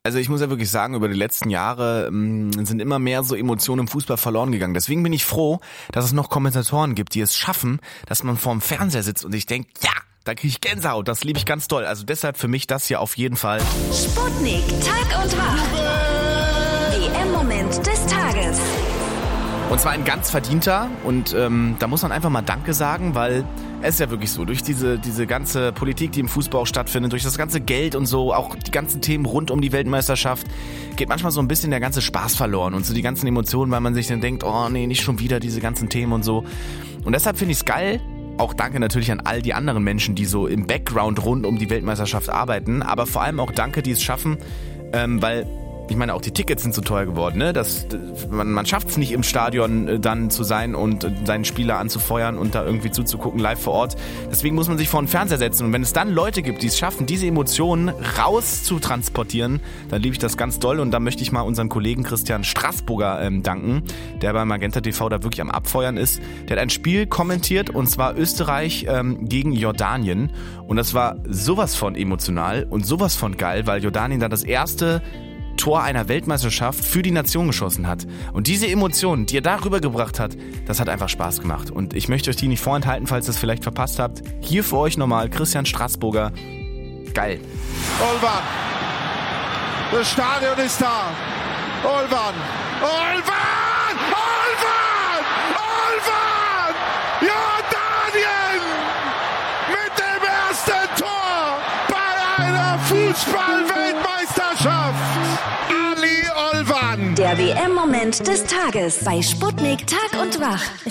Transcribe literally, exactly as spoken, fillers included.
Also ich muss ja wirklich sagen, über die letzten Jahre mh, sind immer mehr so Emotionen im Fußball verloren gegangen. Deswegen bin ich froh, dass es noch Kommentatoren gibt, die es schaffen, dass man vorm Fernseher sitzt und ich denke, ja, da kriege ich Gänsehaut, das liebe ich ganz doll. Also deshalb für mich das hier auf jeden Fall. Sputnik, Tag und Wach. W M-Moment des Tages. Und zwar ein ganz verdienter und ähm, da muss man einfach mal Danke sagen, weil es ist ja wirklich so, durch diese diese ganze Politik, die im Fußball auch stattfindet, durch das ganze Geld und so, auch die ganzen Themen rund um die Weltmeisterschaft, geht manchmal so ein bisschen der ganze Spaß verloren und so die ganzen Emotionen, weil man sich dann denkt, oh nee, nicht schon wieder diese ganzen Themen und so. Und deshalb finde ich es geil. Auch danke natürlich an all die anderen Menschen, die so im Background rund um die Weltmeisterschaft arbeiten, aber vor allem auch danke, die es schaffen, ähm, weil ich meine, auch die Tickets sind so teuer geworden, ne? Das, man, man schafft es nicht im Stadion äh, dann zu sein und äh, seinen Spieler anzufeuern und da irgendwie zuzugucken live vor Ort. Deswegen muss man sich vor den Fernseher setzen. Und wenn es dann Leute gibt, die es schaffen, diese Emotionen raus zu transportieren, dann liebe ich das ganz doll. Und da möchte ich mal unseren Kollegen Christian Straßburger ähm, danken, der bei Magenta T V da wirklich am Abfeuern ist. Der hat ein Spiel kommentiert und zwar Österreich ähm, gegen Jordanien. Und das war sowas von emotional und sowas von geil, weil Jordanien da das erste Tor einer Weltmeisterschaft für die Nation geschossen hat. Und diese Emotionen, die er darüber gebracht hat, das hat einfach Spaß gemacht. Und ich möchte euch die nicht vorenthalten, falls ihr es vielleicht verpasst habt. Hier für euch nochmal Christian Straßburger. Geil. Olvan. Das Stadion ist da. Olvan. Olvan! Olvan! Olvan! Jordanien! Mit dem ersten Tor bei einer Fußball-Weltmeisterschaft. Ali Olvan. Der W M-Moment des Tages bei Sputnik Tag und Wach.